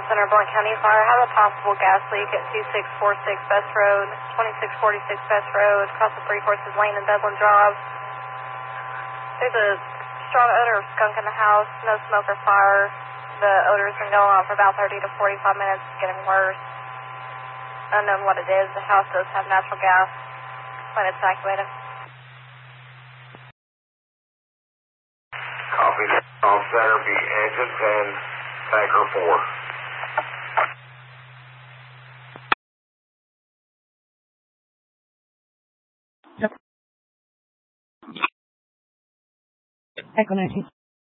Center, Blount County Fire. Have a possible gas leak at 2646 Best Road, 2646 Best Road, across the Three Horses Lane and Dublin Drive. There's a strong odor of skunk in the house, no smoke or fire. The odor's been going on for about 30 to 45 minutes. It's getting worse. Unknown what it is. The house does have natural gas when it's activated. Copy. On center, be engine 10, tanker 4. Echo 19.